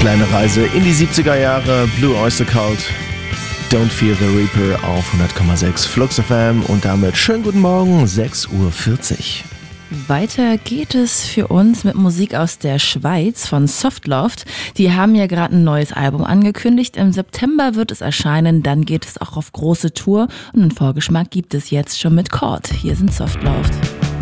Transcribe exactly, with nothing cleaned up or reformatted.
Kleine Reise in die siebziger Jahre, Blue Oyster Cult, Don't Fear the Reaper auf hundert Komma sechs Flux F M und damit schönen guten Morgen, sechs Uhr vierzig. Weiter geht es für uns mit Musik aus der Schweiz von Softloft. Die haben ja gerade ein neues Album angekündigt. Im September wird es erscheinen, dann geht es auch auf große Tour und einen Vorgeschmack gibt es jetzt schon mit Chord. Hier sind Softloft.